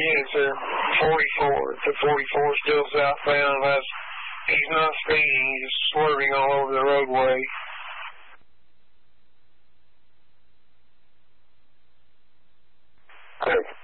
Yes, sir. 44. The 44 still southbound. He's not speeding. He's just swerving all over the roadway. Okay.